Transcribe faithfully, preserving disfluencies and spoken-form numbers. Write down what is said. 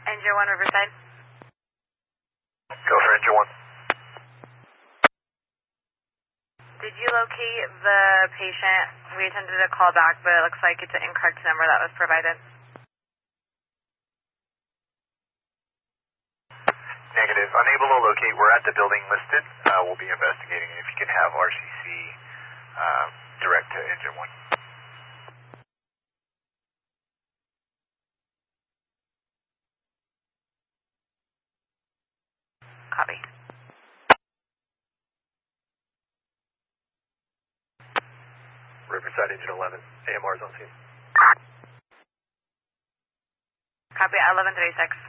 Engine one, Riverside. Go for engine one. Did you locate the patient? We attempted to call back, but it looks like it's an incorrect number that was provided. Negative. Unable to locate. We're at the building listed. Uh, we'll be investigating if you can have R C C um, direct to engine one. Copy. Riverside engine eleven. A M R's on scene. Copy, eleven thirty-six.